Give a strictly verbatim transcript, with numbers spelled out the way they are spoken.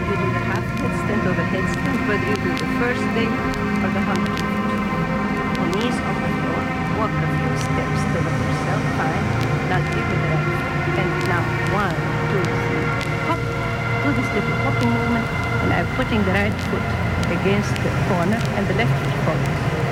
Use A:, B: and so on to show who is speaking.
A: you do the half headstand or the headstand, whether you do the first day or the hundredth. On knees on the floor, walk a few steps, develop yourself, fine. Now give me the right foot. And now one, two, three, hop. Do this little hopping movement, and I'm putting the right foot against the corner and the left foot follows.